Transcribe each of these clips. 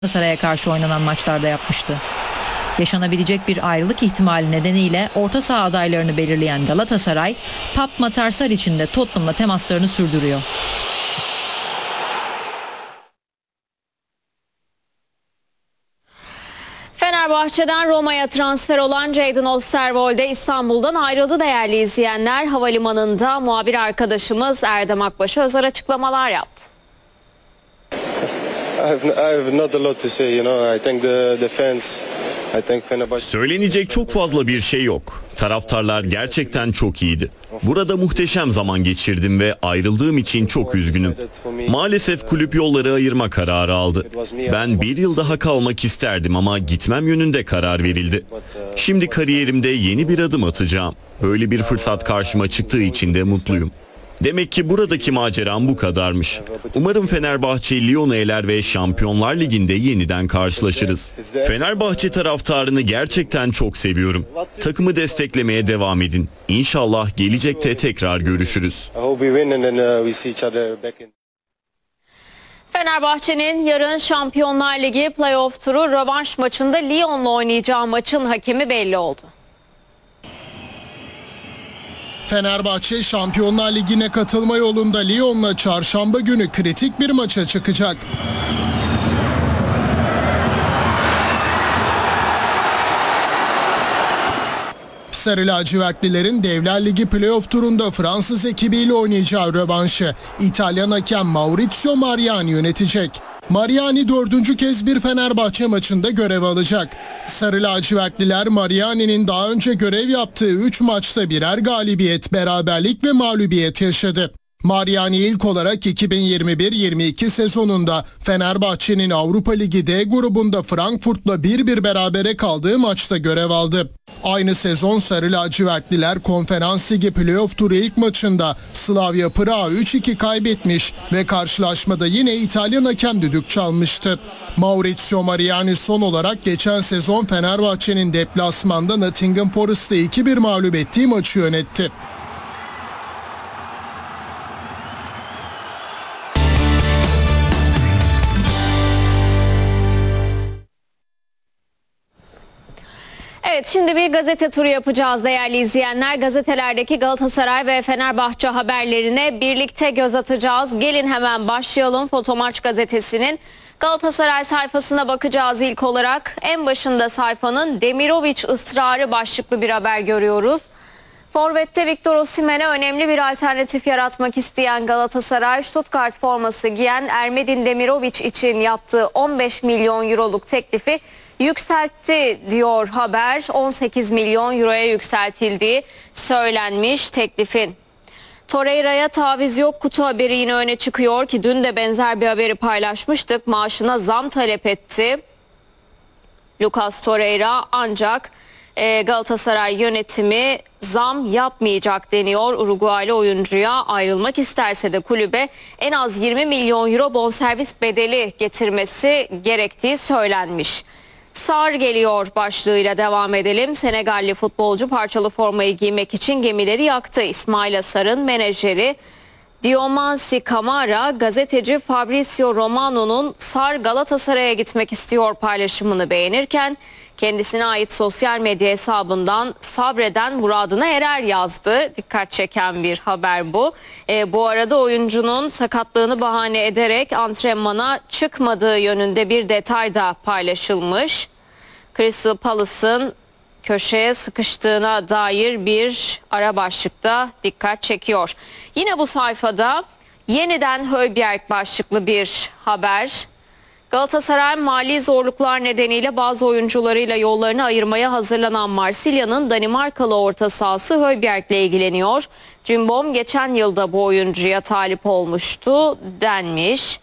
Galatasaray'a karşı oynanan maçlarda yapmıştı. Yaşanabilecek bir ayrılık ihtimali nedeniyle orta saha adaylarını belirleyen Galatasaray, Pap Matarsar için de Tottenham'la temaslarını sürdürüyor. Fenerbahçe'den Roma'ya transfer olan Jadon Osterwolde İstanbul'dan ayrıldı değerli izleyenler. Havalimanında muhabir arkadaşımız Erdem Akbaş'a özel açıklamalar yaptı. Söylenecek çok fazla bir şey yok. Taraftarlar gerçekten çok iyiydi. Burada muhteşem zaman geçirdim ve ayrıldığım için çok üzgünüm. Maalesef kulüp yolları ayırma kararı aldı. Ben bir yıl daha kalmak isterdim ama gitmem yönünde karar verildi. Şimdi kariyerimde yeni bir adım atacağım. Böyle bir fırsat karşıma çıktığı için de mutluyum. Demek ki buradaki maceram bu kadarmış. Umarım Fenerbahçe Lyon'u eler ve Şampiyonlar Ligi'nde yeniden karşılaşırız. Fenerbahçe taraftarını gerçekten çok seviyorum. Takımı desteklemeye devam edin. İnşallah gelecekte tekrar görüşürüz. Fenerbahçe'nin yarın Şampiyonlar Ligi playoff turu rövanş maçında Lyon'la oynayacağı maçın hakemi belli oldu. Fenerbahçe Şampiyonlar Ligi'ne katılma yolunda Lyon'la çarşamba günü kritik bir maça çıkacak. Sarı lacivertlilerin Devler Ligi playoff turunda Fransız ekibiyle oynayacağı rövanşı İtalyan hakem Maurizio Mariani yönetecek. Mariani 4. kez bir Fenerbahçe maçında görev alacak. Sarı lacivertliler Mariani'nin daha önce görev yaptığı 3 maçta birer galibiyet, beraberlik ve mağlubiyet yaşadı. Mariani ilk olarak 2021-22 sezonunda Fenerbahçe'nin Avrupa Ligi D grubunda Frankfurt'la 1-1 berabere kaldığı maçta görev aldı. Aynı sezon Sarı lacivertliler Konferans Ligi playoff turu ilk maçında Slavia Prag'ı 3-2 kaybetmiş ve karşılaşmada yine İtalyan hakem düdük çalmıştı. Maurizio Mariani son olarak geçen sezon Fenerbahçe'nin deplasmanda Nottingham Forest'ı 2-1 mağlup ettiği maçı yönetti. Evet, şimdi bir gazete turu yapacağız değerli izleyenler. Gazetelerdeki Galatasaray ve Fenerbahçe haberlerine birlikte göz atacağız. Gelin hemen başlayalım. Fotomaç gazetesinin Galatasaray sayfasına bakacağız ilk olarak. En başında sayfanın Demirovic ısrarı başlıklı bir haber görüyoruz. Forvet'te Victor Osimhen'e önemli bir alternatif yaratmak isteyen Galatasaray, Stuttgart forması giyen Ermedin Demirovic için yaptığı 15 milyon euroluk teklifi yükseltti diyor haber. 18 milyon euroya yükseltildiği söylenmiş teklifin. Torreira'ya taviz yok kutu haberi yine öne çıkıyor ki dün de benzer bir haberi paylaşmıştık. Maaşına zam talep etti Lucas Torreira, ancak Galatasaray yönetimi zam yapmayacak deniyor. Uruguaylı oyuncuya ayrılmak isterse de kulübe en az 20 milyon euro bonservis bedeli getirmesi gerektiği söylenmiş. Sar geliyor başlığıyla devam edelim. Senegalli futbolcu parçalı formayı giymek için gemileri yaktı. İsmail Sar'ın menajeri Diomansi Camara, gazeteci Fabrizio Romano'nun Sar Galatasaray'a gitmek istiyor paylaşımını beğenirken kendisine ait sosyal medya hesabından sabreden muradına erer yazdı. Dikkat çeken bir haber bu. Bu arada oyuncunun sakatlığını bahane ederek antrenmana çıkmadığı yönünde bir detay da paylaşılmış. Crystal Palace'ın köşeye sıkıştığına dair bir ara başlıkta dikkat çekiyor. Yine bu sayfada yeniden Højbjerg başlıklı bir haber. Galatasaray mali zorluklar nedeniyle bazı oyuncularıyla yollarını ayırmaya hazırlanan Marsilya'nın Danimarkalı orta sahası Højbjerg ile ilgileniyor. Cimbom geçen yılda bu oyuncuya talip olmuştu denmiş.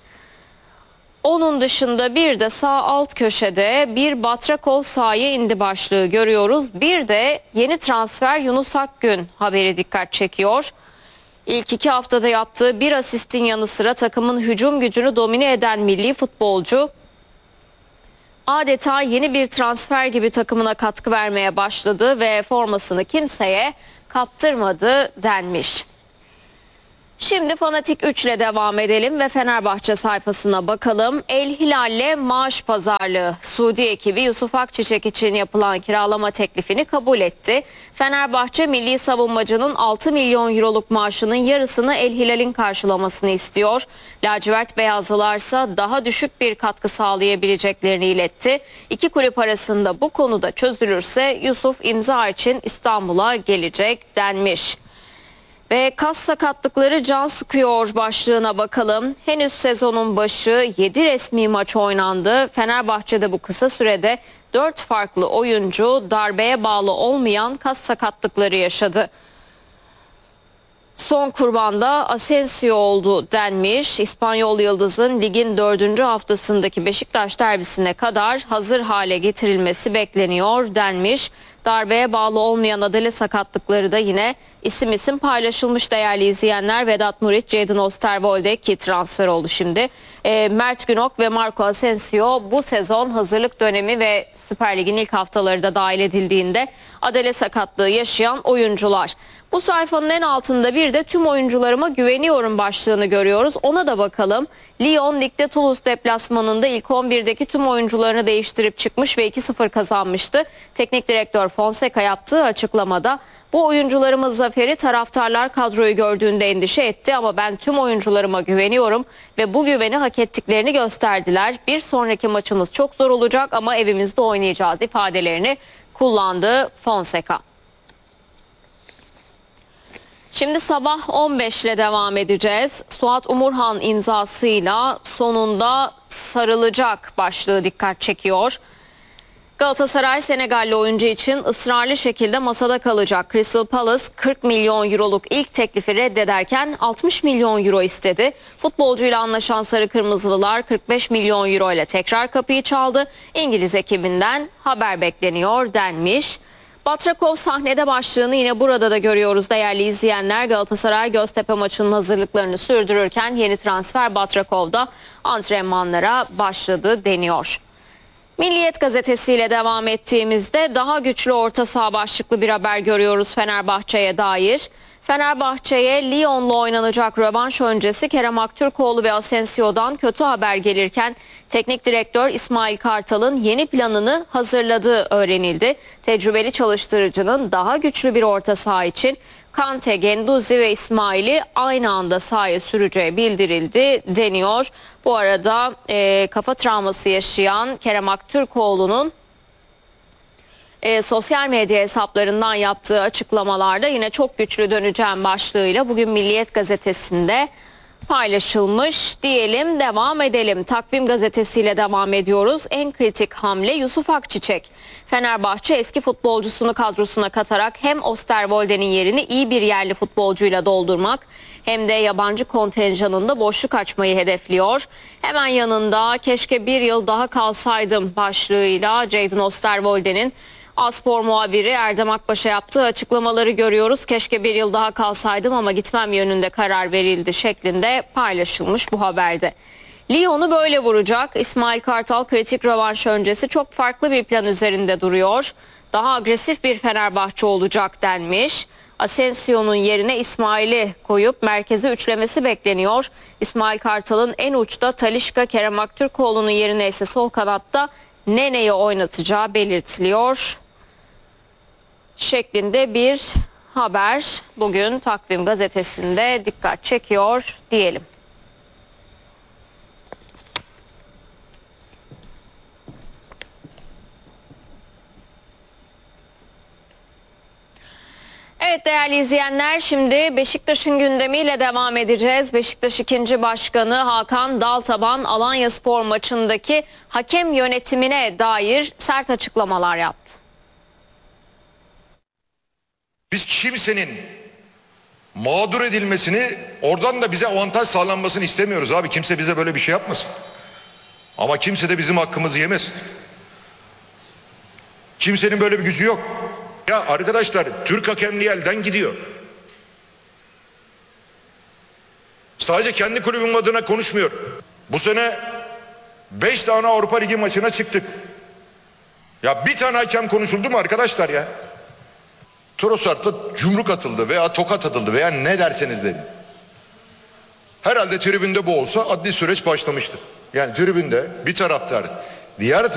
Onun dışında bir de sağ alt köşede bir Batrakov sahaya indi başlığı görüyoruz. Bir de yeni transfer Yunus Akgün haberi dikkat çekiyor. İlk 2 haftada yaptığı bir asistin yanı sıra takımın hücum gücünü domine eden milli futbolcu adeta yeni bir transfer gibi takımına katkı vermeye başladı ve formasını kimseye kaptırmadı denmiş. Şimdi Fanatik 3 ile devam edelim ve Fenerbahçe sayfasına bakalım. El Hilal'le maaş pazarlığı. Suudi ekibi Yusuf Akçiçek için yapılan kiralama teklifini kabul etti. Fenerbahçe milli savunmacının 6 milyon euroluk maaşının yarısını El Hilal'in karşılamasını istiyor. Lacivert Beyazlılarsa daha düşük bir katkı sağlayabileceklerini iletti. İki kulüp arasında bu konuda çözülürse Yusuf imza için İstanbul'a gelecek denmiş. Ve kas sakatlıkları can sıkıyor başlığına bakalım. Henüz sezonun başı 7 resmi maç oynandı. Fenerbahçe'de bu kısa sürede 4 farklı oyuncu darbeye bağlı olmayan kas sakatlıkları yaşadı. Son kurban da Asensio oldu denmiş. İspanyol Yıldız'ın ligin 4. haftasındaki Beşiktaş derbisine kadar hazır hale getirilmesi bekleniyor denmiş. Darbeye bağlı olmayan adale sakatlıkları da yine isim paylaşılmış değerli izleyenler. Vedat Muriç, Jadon Osterwolde ki transfer oldu şimdi. Mert Günok ve Marco Asensio bu sezon hazırlık dönemi ve Süper Lig'in ilk haftaları da dahil edildiğinde adale sakatlığı yaşayan oyuncular. Bu sayfanın en altında bir de tüm oyuncularıma güveniyorum başlığını görüyoruz. Ona da bakalım. Lyon ligde Toulouse deplasmanında ilk 11'deki tüm oyuncularını değiştirip çıkmış ve 2-0 kazanmıştı. Teknik direktör Fonseca yaptığı açıklamada bu oyuncularımız zaferi taraftarlar kadroyu gördüğünde endişe etti ama ben tüm oyuncularıma güveniyorum ve bu güveni hak ettiklerini gösterdiler. Bir sonraki maçımız çok zor olacak ama evimizde oynayacağız ifadelerini kullandı Fonseca. Şimdi sabah 15 ile devam edeceğiz. Suat Umurhan imzasıyla sonunda sarılacak başlığı dikkat çekiyor. Galatasaray Senegalli oyuncu için ısrarlı şekilde masada kalacak. Crystal Palace 40 milyon euroluk ilk teklifi reddederken 60 milyon euro istedi. Futbolcuyla anlaşan Sarı Kırmızılılar 45 milyon euro ile tekrar kapıyı çaldı. İngiliz ekibinden haber bekleniyor denmiş. Batrakov sahnede başlığını yine burada da görüyoruz değerli izleyenler. Galatasaray Göztepe maçının hazırlıklarını sürdürürken yeni transfer Batrakov'da antrenmanlara başladı deniyor. Milliyet gazetesiyle devam ettiğimizde daha güçlü orta saha başlıklı bir haber görüyoruz Fenerbahçe'ye dair. Fenerbahçe'ye Lyon'la oynanacak rövanş öncesi Kerem Aktürkoğlu ve Asensio'dan kötü haber gelirken teknik direktör İsmail Kartal'ın yeni planını hazırladığı öğrenildi. Tecrübeli çalıştırıcının daha güçlü bir orta saha için Kante, Genduzi ve İsmail'i aynı anda sahaya süreceği bildirildi deniyor. Bu arada kafa travması yaşayan Kerem Aktürkoğlu'nun sosyal medya hesaplarından yaptığı açıklamalarda yine çok güçlü döneceğim başlığıyla bugün Milliyet gazetesinde paylaşılmış diyelim, devam edelim. Takvim gazetesiyle devam ediyoruz. En kritik hamle Yusuf Akçiçek. Fenerbahçe eski futbolcusunu kadrosuna katarak hem Osterwolde'nin yerini iyi bir yerli futbolcuyla doldurmak hem de yabancı kontenjanında boşluk açmayı hedefliyor. Hemen yanında keşke bir yıl daha kalsaydım başlığıyla Jadon Osterwolde'nin Aspor muhabiri Erdem Akbaş'a yaptığı açıklamaları görüyoruz. Keşke bir yıl daha kalsaydım ama gitmem yönünde karar verildi şeklinde paylaşılmış bu haberde. Lyon'u böyle vuracak. İsmail Kartal kritik rövanş öncesi çok farklı bir plan üzerinde duruyor. Daha agresif bir Fenerbahçe olacak denmiş. Asensio'nun yerine İsmail'i koyup merkeze üçlemesi bekleniyor. İsmail Kartal'ın en uçta Talisca, Kerem Aktürkoğlu'nun yerine ise sol kanatta Nene'yi oynatacağı belirtiliyor şeklinde bir haber bugün Takvim gazetesinde dikkat çekiyor diyelim. Evet değerli izleyenler, şimdi Beşiktaş'ın gündemiyle devam edeceğiz. Beşiktaş 2. Başkanı Hakan Daltaban Alanyaspor maçındaki hakem yönetimine dair sert açıklamalar yaptı. Biz kimsenin mağdur edilmesini, oradan da bize avantaj sağlanmasını istemiyoruz abi. Kimse bize böyle bir şey yapmasın. Ama kimse de bizim hakkımızı yemesin. Kimsenin böyle bir gücü yok. Ya arkadaşlar, Türk hakemliği elden gidiyor. Sadece kendi kulübüm adına konuşmuyor. Bu sene 5 tane Avrupa Ligi maçına çıktık. Ya bir tane hakem konuşuldu mu arkadaşlar ya? Trossard'a yumruk atıldı veya tokat atıldı veya ne derseniz deyin. Herhalde tribünde bu olsa adli süreç başlamıştı. Yani tribünde bir taraftar diğer